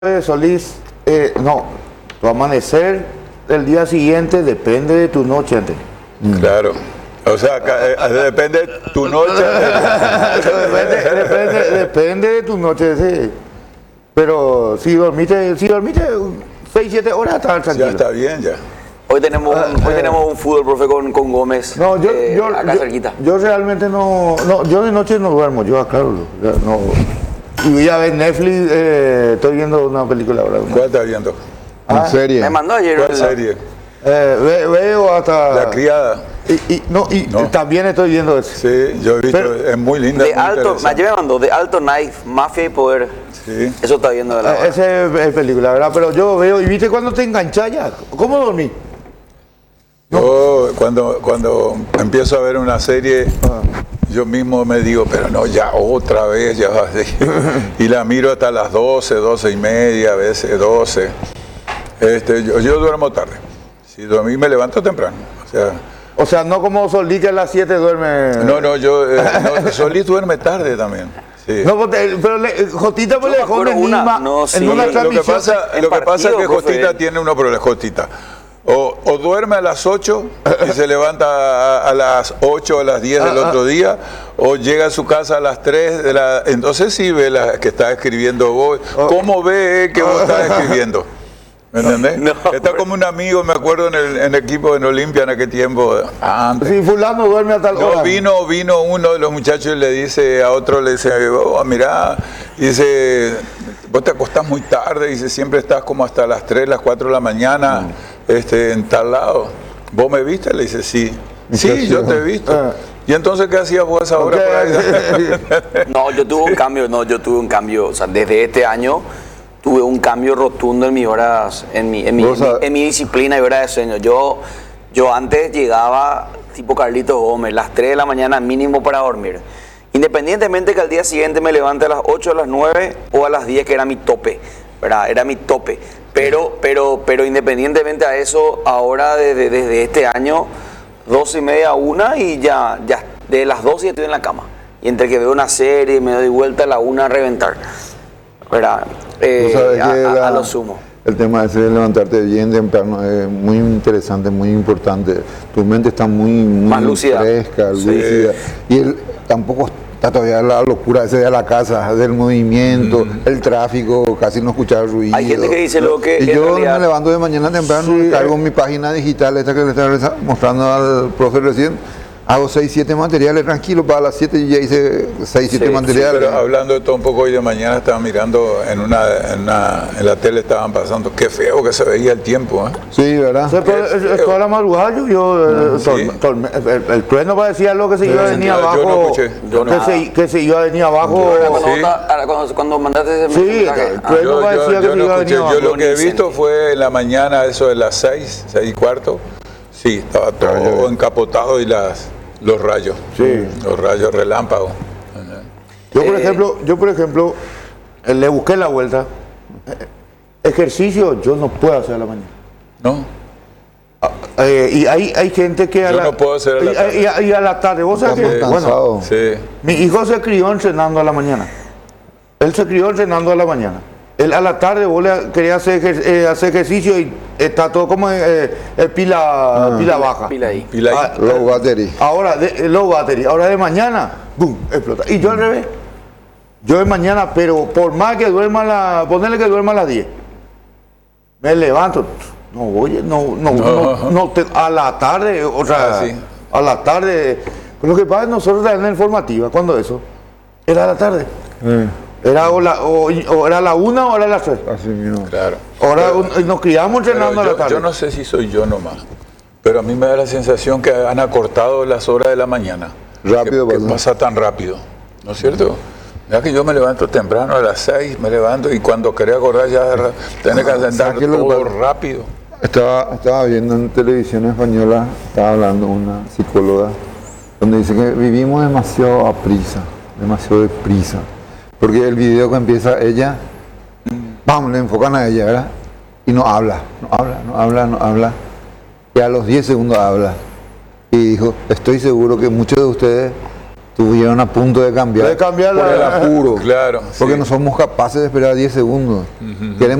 Solís, no, tu amanecer el día siguiente depende de tu noche anterior. Claro. O sea, depende de tu noche. Depende de tu noche, sí. Pero si dormiste 6-7 horas, estás tranquilo. Ya está bien, ya. Hoy tenemos un fútbol, profe, con Gómez. No, acá cerquita. Yo realmente no, yo de noche no duermo, yo aclaro. No. Y voy a ver Netflix, estoy viendo una película ahora. ¿Cuál estás viendo? ¿En serie? Me mandó ayer. ¿Cuál serie? Veo hasta... La criada. No. También estoy viendo eso. Sí, yo he visto, es muy linda. Ayer me mandó de Alto Knife, Mafia y Poder. Sí. Eso está viendo de la hora. Esa es película, ¿verdad? Pero yo veo, y viste cuando te enganchas ya. ¿Cómo dormí? Yo cuando empiezo a ver una serie, yo mismo me digo, pero no, ya otra vez, ya va. Y la miro hasta las 12:30, a veces 12. Yo duermo tarde. Si dormí me levanto temprano. O sea, no como Solís que a las 7 duerme. No, Solís duerme tarde también. Sí. No, pero Jotita pues le dejó en una Lo que pasa es que Jotita tiene unos problemas. Jotita o duerme a las 8 y se levanta a las 8 o a las 10 del otro día, o llega a su casa a las 3 entonces sí ve que está escribiendo vos. ¿Cómo ve que vos estás escribiendo? ¿Me entendés? No, está como un amigo, me acuerdo en el equipo en Olimpia en aquel tiempo. Antes. Sí, fulano duerme a tal hora. Vino uno de los muchachos y le dice a otro, le dice, mirá, dice, vos te acostás muy tarde, dice, siempre estás como hasta las 3, las 4 de la mañana, en tal lado. ¿Vos me viste? Le dice, sí. Sí, yo te he visto. ¿Y entonces qué hacías vos a esa hora por ahí? Yo tuve un cambio, o sea, desde este año tuve un cambio rotundo en mis horas, en mi disciplina y horas de sueño. Yo antes llegaba tipo Carlitos Gómez, las 3 de la mañana mínimo para dormir. Independientemente que al día siguiente me levante a las 8, a las 9 o a las 10, que era mi tope, ¿verdad? Era mi tope. Pero independientemente a eso, ahora desde este año, 12:30, 1 y ya de las 12 ya estoy en la cama. Y entre que veo una serie, me doy vuelta a la 1 a reventar, ¿verdad? A lo sumo. El tema ese de levantarte bien temprano es muy interesante, muy importante. Tu mente está muy más lúcida, fresca, lúcida. Y él tampoco está todavía la locura ese de la casa, del movimiento, el tráfico, casi no escuchar ruido. Hay gente que dice lo que... Y yo me levanto de mañana temprano, cargo mi página digital, esta que le estaba mostrando al profe recién. Hago 6-7 materiales tranquilo, para las 7 ya hice 6-7 materiales. Pero hablando de todo un poco, hoy de mañana estaba mirando en la tele, estaban pasando, qué feo que se veía el tiempo. Sí, ¿verdad? Toda la madrugada llovió, el trueno parecía lo que se iba a venir abajo. Yo no escuché. Que se iba a venir abajo. Cuando mandaste ese mensaje. El trueno parecía que se iba a venir abajo. Yo lo que he visto fue en la mañana, eso de las 6:15. Sí, estaba todo encapotado y los rayos. Sí. Los rayos relámpagos. Yo por ejemplo, le busqué la vuelta. Ejercicio yo no puedo hacer a la mañana. ¿No? Y hay gente que no puedo hacer a la tarde. Y a la tarde. ¿Vos sabés que? Bueno, sí. Mi hijo se crió entrenando a la mañana. Él se crió entrenando a la mañana. Él a la tarde vos le quería hacer ejercicio y está todo como pila baja. Pila ahí. Low battery. Ahora, low battery. Ahora de mañana, boom, explota. Y yo al revés. Yo de mañana, pero por más que duerma ponerle que duerma a las 10. Me levanto. No voy, a la tarde, o sea, a la tarde. Pero lo que pasa es que nosotros en la informativa, cuando eso, era a la tarde. Era o era la 1 o era las 3. Así mismo. Claro. Ahora nos criamos entrenando a la tarde. Yo no sé si soy yo nomás, pero a mí me da la sensación que han acortado las horas de la mañana. Rápido, que pasa tan rápido, ¿no es cierto? Ya que yo me levanto temprano a las 6, me levanto y cuando quería acordar ya tenés que andar todo rápido. Estaba viendo en televisión española, estaba hablando una psicóloga, donde dice que vivimos demasiado demasiado deprisa. Porque el video que empieza ella, vamos, le enfocan a ella, ¿verdad? Y no habla. Y a los 10 segundos habla. Y dijo, estoy seguro que muchos de ustedes estuvieron a punto de cambiar, De cambiar por el la- apuro, Claro, porque sí. no somos capaces de esperar 10 segundos. Queremos